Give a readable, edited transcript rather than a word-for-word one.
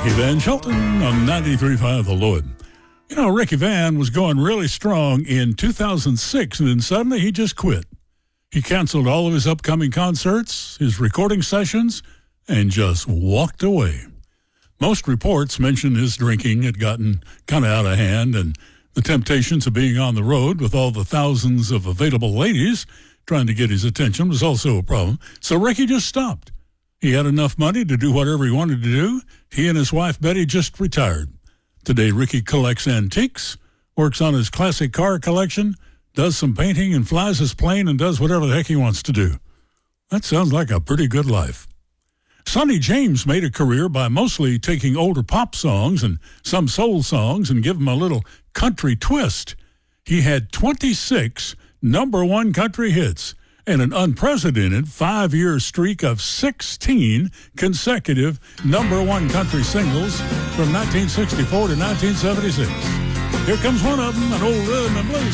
Ricky Van Shelton on 93.5 The Lloyd. You know, Ricky Van was going really strong in 2006, and then suddenly he just quit. He canceled all of his upcoming concerts, his recording sessions, and just walked away. Most reports mention his drinking had gotten kind of out of hand, and the temptations of being on the road with all the thousands of available ladies trying to get his attention was also a problem. So Ricky just stopped. He had enough money to do whatever he wanted to do. He and his wife, Betty, just retired. Today, Ricky collects antiques, works on his classic car collection, does some painting, and flies his plane and does whatever the heck he wants to do. That sounds like a pretty good life. Sonny James made a career by mostly taking older pop songs and some soul songs and give them a little country twist. He had 26 #1 country hits and an unprecedented 5-year streak of 16 consecutive #1 country singles from 1964 to 1976. Here comes one of them, an old rhythm and blues